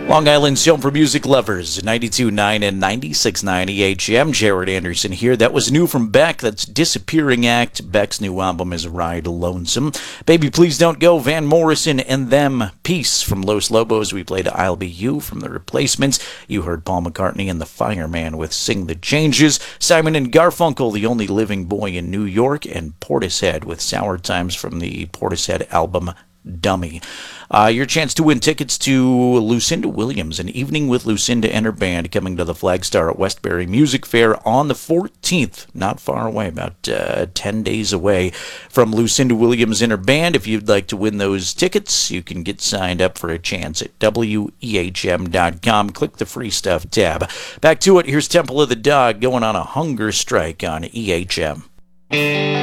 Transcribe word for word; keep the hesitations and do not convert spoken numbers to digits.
Long Island's home for music lovers, ninety-two point nine and ninety-six point nine E H M. Jared Anderson here. That was new from Beck. That's Disappearing Act. Beck's new album is Ride Lonesome. Baby Please Don't Go, Van Morrison and Them. Peace from Los Lobos. We played I'll Be You from The Replacements. You heard Paul McCartney and the Fireman with Sing the Changes. Simon and Garfunkel, The Only Living Boy in New York. And Portishead with Sour Times from the Portishead album Dummy. Uh, your chance to win tickets to Lucinda Williams, an evening with Lucinda and her band, coming to the Flagstar at Westbury Music Fair on the fourteenth. Not far away, about uh, ten days away from Lucinda Williams and her band. If you'd like to win those tickets, you can get signed up for a chance at W E H M dot com. Click the free stuff tab. Back to it. Here's Temple of the Dog going on a hunger strike on E H M.